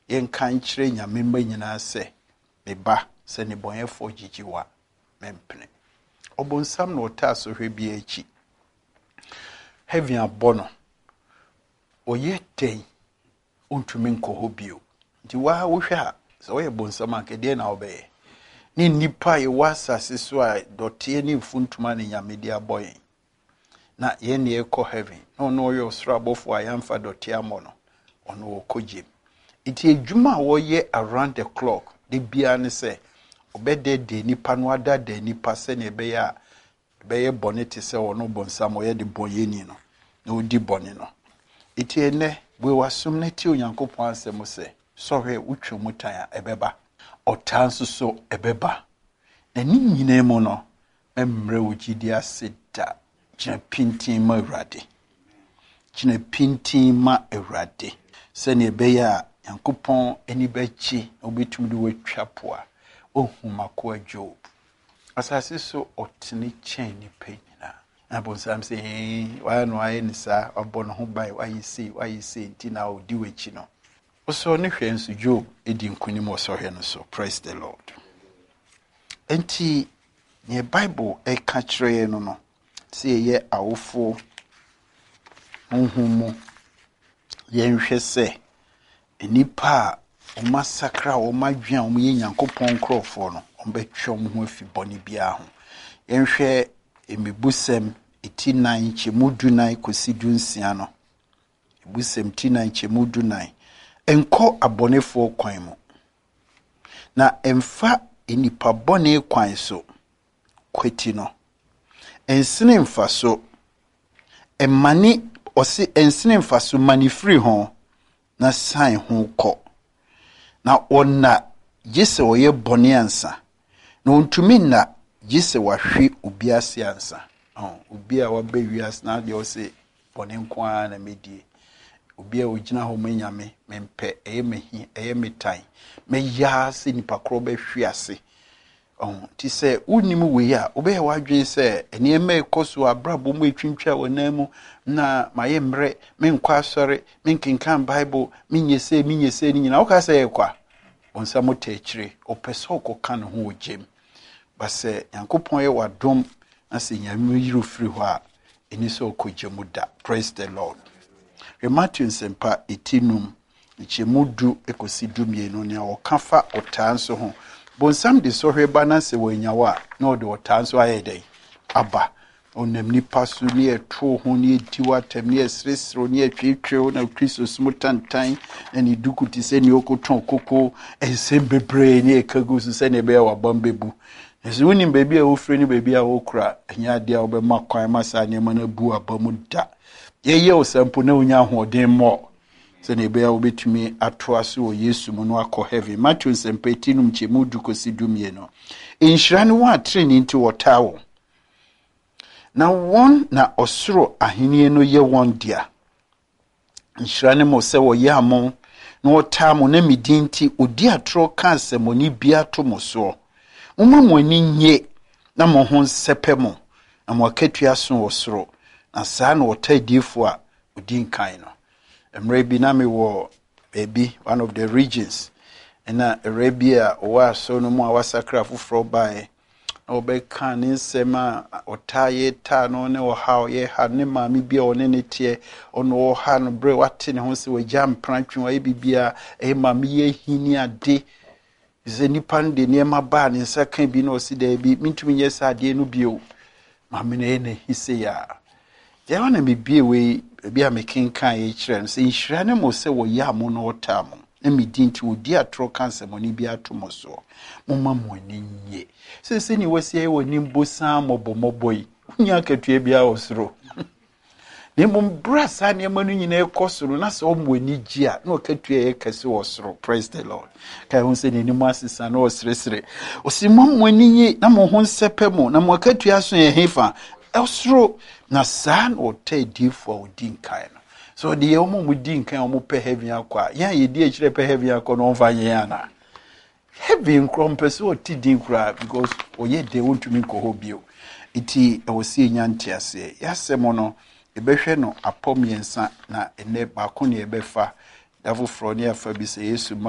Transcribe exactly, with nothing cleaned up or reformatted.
yen kan kire nyame mba nyina se me ba se ne bonyefo gigiwa mempene obonsam no ta so hwe bi achi heavy abono oye ten untumi nkoho bio nti wa wo hwe a so oye bonsam ankede na obeye ni nipa ye wasase so a dotie ni mfuntuma ne nyame di aboyen na ye ne ekọ heaven no no yo srabofo ayamfa dotie amono ono okogye iti edwuma wo ye around the clock de bia ne se obede de nipa no ada de nipa se ne be ya be ye bonete se ono bonsam o ye de boyeni no na odi bone no iti ene we wasum ne ti onyankopon asem se sorry utwe mutan a ebeba otanso so ebeba na ni nyina mu no memre wogidi aseda kina pintin ma urade kina pintin ma urade se ne be ya yankopon eni bechi obetum de watwapoa ohumako Job asase so otini chen ni penyina abonsam se why no aye ni sa obono ho bai why say why say ntina odi wechi no oso ne hwensu Job edi nkunim osohwe no so praise the Lord enti ne Bible e ka kire no no se ye awofo honhumu yenhwe se enipa o masakra o madwan o ye nyankopon krofo no o betwe o ho afi boni bia ho yenhwe emibusem eti nine chemudu nine kosidu nsia no ebusem ti nine chemudu nine enko abonefo kwan mu na emfa enipa bone kwan so kweti no ensene mfa so emani osi ensene mfa so mani free ho na sign ho ko na onna gise oye bone ansa na ontumi na gise wahwe obi ase ansa oh obi a wabe wias na de o se bone nko na medie obi a ogina ho manyame mempe eye mehi eye metan me ya se nipa kro be hwe ase oh ti se unimu we ya obe wadwen se ene me ekoso abrabo mu etwintwa wonamu na maye mre menkwa asore menkenkan Bible minyese minyese ni nyina oka se ekwa onsa motechire opeso okokan ho ogem base yankopon ye wadom na se nyame yiro firi ho a eni so okogemu da praise the Lord we Matthew sempa etinum ichemudu ekosidumie no ne okafa otanso ho bonsam de sohwe bana se wanyawa na ode otanso ayedai aba onam nipa so ne etro ho ne etiwa tem ne esresro ne etwetwe na Kristo smutantan na ne dukuti se ne okoton koko ensem bebre ne ekagu so se ne be wa bambebu ese woni bebi a ofre ne bebi a okura anya ade a obema kwan masa ne mana bu abamu da yeye osampo na onya hoden mo se ne be a obetumi atoa so o Yesu mu no akọ heaven Matthew sempetinum chemudu kosidumie no inhirane wa training nti wotawo na won na osoro ahenie no ye won dia inhirane mo se wo ye amon na wotamo na midinti odi atro kansemoni bia to mo so umma mo ani nye na mo ho nsepemo na mo akatua so osoro na saa na wotadifo a odi nkan no emre bi na me wo baby one of the regions na Arabia wa so no mo awasakra foforo bae obeka ne nsema otaye ta no ne wo ha ye ha ne maami bia one ne tie ono wo ha no bre wate ne ho se wagya mprantwe wa bibia e maami ye hini ade ze nipande ne ma ba ne saka bi no si da bi mintumi ye sa ade no bio maami ne ne hise ya je wana me bie we bia me kenkan ye kire no se nhira ne mo se wo ya mo no otamo emidinti odi atro cancer moni bia tomoso mumma moni nye se se ni wasi ayi woni mbosa mobomoboi nya katua bia osoro ne mum brasa ne manu nyina ekosoro na se omoni gia na okatua ye kase osoro praise the Lord kai hu se ni ni masisa na osresre osimam moni nye na mo ho nsepemo na mo katua so ye hefa osoro na san o te difo odin kai no so the omo mudi nkan omo pe heaven akwa ya ye di echire pe heaven akwa no mfanye ya na heaven krompese o ti din kura because oye de wontumi nkoho bio iti e wosi nyanti ase yasemo no ebehwe no apom yensa na ene ba ko ne ebefa dafo fro ne afa bi se Yesu